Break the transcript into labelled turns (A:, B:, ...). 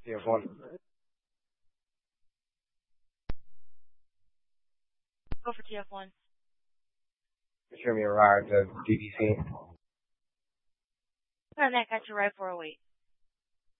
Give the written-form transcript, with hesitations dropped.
A: TF1.
B: Go for TF1.
A: Show me a ride to DDC.
B: And that got you right 408.